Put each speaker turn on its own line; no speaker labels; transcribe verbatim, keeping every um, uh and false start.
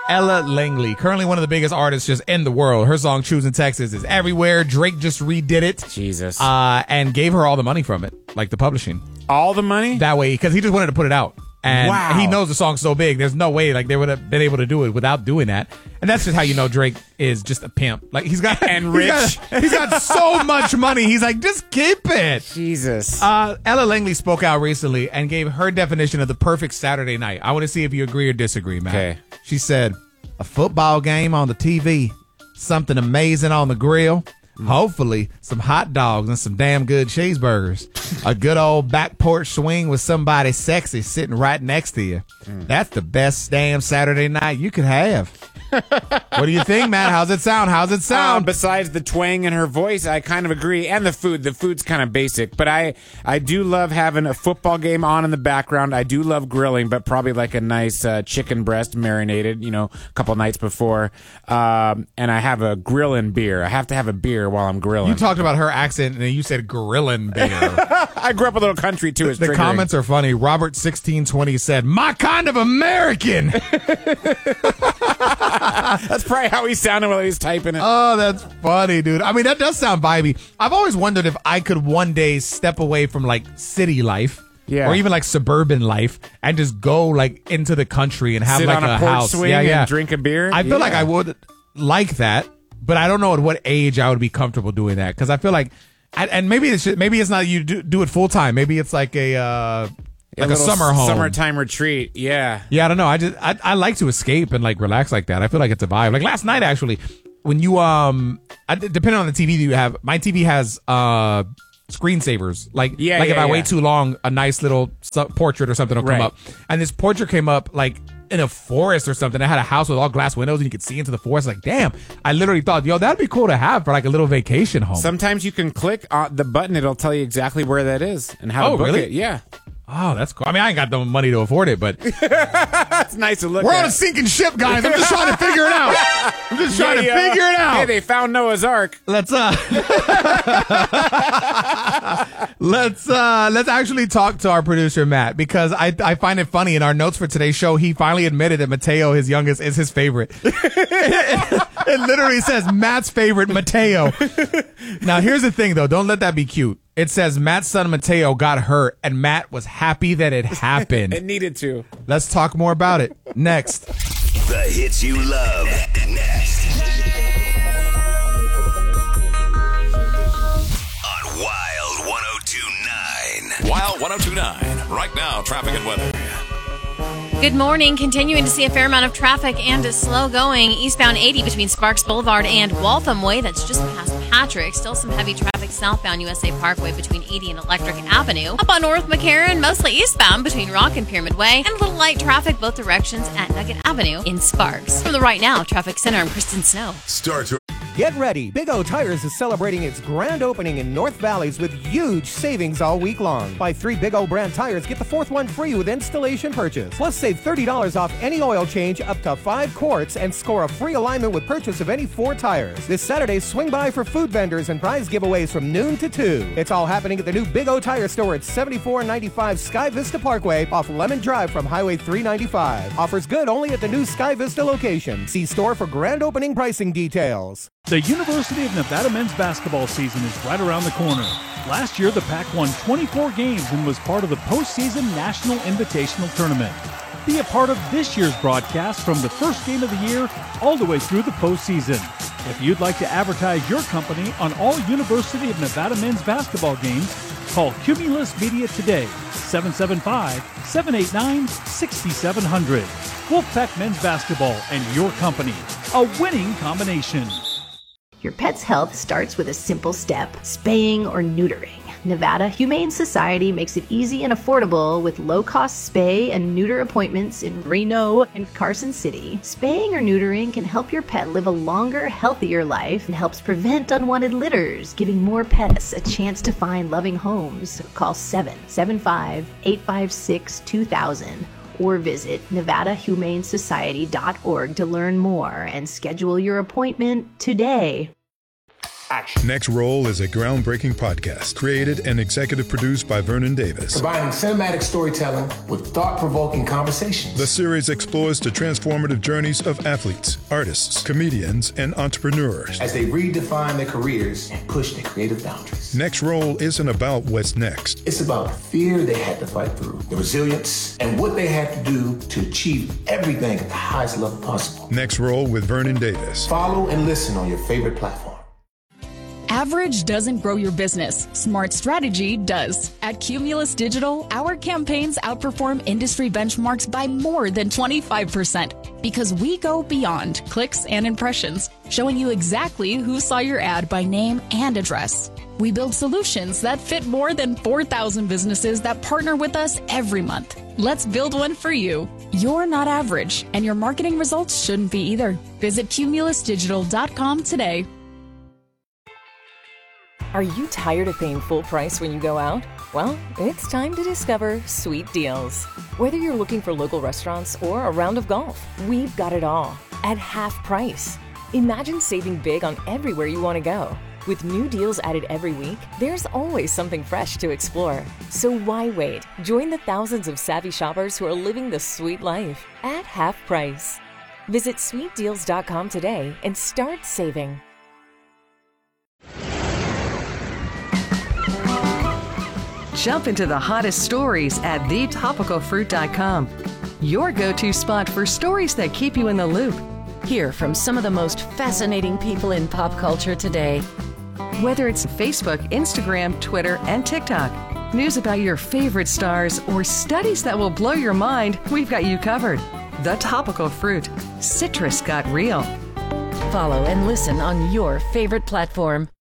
Ella Langley, currently one of the biggest artists just in the world. Her song Choosing Texas is everywhere. Drake just redid it.
Jesus.
Uh, and gave her all the money from it, like the publishing.
All the money?
That way, because he just wanted to put it out. And
wow.
he knows the song's so big, there's no way like they would have been able to do it without doing that. And that's just how you know Drake is just a pimp. Like he's got
and rich.
He's got, he's got so much money. He's like, just keep it.
Jesus.
Uh, Ella Langley spoke out recently and gave her definition of the perfect Saturday night. I want to see if you agree or disagree, Matt.
Okay.
She said, a football game on the T V, something amazing on the grill. Hopefully, some hot dogs and some damn good cheeseburgers. A good old back porch swing with somebody sexy sitting right next to you. Mm. That's the best damn Saturday night you could have. What do you think, Matt? How's it sound? How's it sound?
Uh, besides the twang in her voice, I kind of agree. And the food. The food's kind of basic. But I, I do love having a football game on in the background. I do love grilling, but probably like a nice uh, chicken breast marinated, you know, a couple nights before. Um, and I have a grilling beer. I have to have a beer while I'm grilling.
You talked about her accent, and then you said grilling beer.
I grew up a little country, too. It's
the
triggering.
Comments are funny. Robert sixteen twenty said, my kind of American.
That's probably how he sounded while he was typing it.
Oh, that's funny, dude. I mean, that does sound vibey. I've always wondered if I could one day step away from, like, city life.
Yeah.
Or even, like, suburban life and just go, like, into the country and have,
Sit
like,
on a,
a
porch
house.
swing
yeah, yeah.
and drink a beer.
I feel
yeah.
like I would like that, but I don't know at what age I would be comfortable doing that. Because I feel like, and maybe it's, maybe it's not you do, do it full time. Maybe it's like a... Uh, Like a, a summer home.
Summertime retreat, yeah.
Yeah, I don't know. I just I, I like to escape and like relax like that. I feel like it's a vibe. Like last night actually, when you um I, depending on the T V that you have, my T V has uh screensavers. Like
yeah,
like
yeah,
if I
yeah.
wait too long, a nice little su- portrait or something will come
Right.
up. And this portrait came up like in a forest or something. I had a house with all glass windows and you could see into the forest. Like, damn, I literally thought, yo, that'd be cool to have for like a little vacation home.
Sometimes you can click on the button, it'll tell you exactly where that is and how
Oh,
to book
really?
it. Yeah.
Oh, that's cool. I mean, I ain't got the money to afford it, but
That's nice to look
we're
at.
on a sinking ship, guys. I'm just trying to figure it out. I'm just trying
Yeah,
to
yeah.
figure it out.
Hey, they found Noah's Ark.
Let's uh Let's uh let's actually talk to our producer Matt, because I I find it funny in our notes for today's show he finally admitted that Mateo, his youngest, is his favorite. it, it, it literally says Matt's favorite, Mateo. Now here's the thing though, don't let that be cute. It says Matt's son Mateo got hurt and Matt was happy that it happened.
It needed to.
Let's talk more about it next.
The hits you love. Next. On Wild one oh two point nine.
Wild one oh two point nine. Right now, traffic and weather.
Good morning. Continuing to see a fair amount of traffic and is slow going. Eastbound eighty between Sparks Boulevard and Waltham Way. That's just past Patrick. Still some heavy traffic southbound U S A Parkway between eighty and Electric Avenue. Up on North McCarran, mostly eastbound between Rock and Pyramid Way. And a little light traffic both directions at Nugget Avenue in Sparks. From the Right Now Traffic Center, I'm Kristen Snow.
Start your
Get ready. Big O Tires is celebrating its grand opening in North Valleys with huge savings all week long. Buy three Big O brand tires, get the fourth one free with installation purchase. Plus, save thirty dollars off any oil change up to five quarts and score a free alignment with purchase of any four tires. This Saturday, swing by for food vendors and prize giveaways from noon to two. It's all happening at the new Big O Tire store at seventy-four ninety-five Sky Vista Parkway off Lemon Drive from Highway three ninety-five. Offers good only at the new Sky Vista location. See store for grand opening pricing details.
The University of Nevada men's basketball season is right around the corner. Last year, the Pac won twenty-four games and was part of the postseason National Invitational Tournament. Be a part of this year's broadcast from the first game of the year all the way through the postseason. If you'd like to advertise your company on all University of Nevada men's basketball games, call Cumulus Media today, seven seven five, seven eight nine, six seven zero zero. Wolfpack Men's Basketball and your company, a winning combination.
Your pet's health starts with a simple step, spaying or neutering. Nevada Humane Society makes it easy and affordable with low-cost spay and neuter appointments in Reno and Carson City. Spaying or neutering can help your pet live a longer, healthier life and helps prevent unwanted litters, giving more pets a chance to find loving homes. Call seven seven five, eight five six, two thousand or visit nevada humane society dot org to learn more and schedule your appointment today.
action.
Next Roll is a groundbreaking podcast created and executive produced by Vernon Davis.
Combining cinematic storytelling with thought-provoking conversations.
The series explores the transformative journeys of athletes, artists, comedians, and entrepreneurs
as they redefine their careers and push their creative boundaries.
Next Roll isn't about what's next.
It's about the fear they had to fight through, the resilience, and what they had to do to achieve everything at the highest level possible.
Next Roll with Vernon Davis.
Follow and listen on your favorite platform.
Average doesn't grow your business. Smart strategy does. At Cumulus Digital, our campaigns outperform industry benchmarks by more than twenty-five percent because we go beyond clicks and impressions, showing you exactly who saw your ad by name and address. We build solutions that fit more than four thousand businesses that partner with us every month. Let's build one for you. You're not average, and your marketing results shouldn't be either. Visit cumulus digital dot com today.
Are you tired of paying full price when you go out? Well, it's time to discover Sweet Deals. Whether you're looking for local restaurants or a round of golf, we've got it all at half price. Imagine saving big on everywhere you want to go. With new deals added every week, there's always something fresh to explore. So why wait? Join the thousands of savvy shoppers who are living the sweet life at half price. Visit sweet deals dot com today and start saving.
Jump into the hottest stories at the topical fruit dot com. Your go-to spot for stories that keep you in the loop.
Hear from some of the most fascinating people in pop culture today.
Whether it's Facebook, Instagram, Twitter, and TikTok, news about your favorite stars, or studies that will blow your mind, we've got you covered. The Topical Fruit. Citrus got real.
Follow and listen on your favorite platform.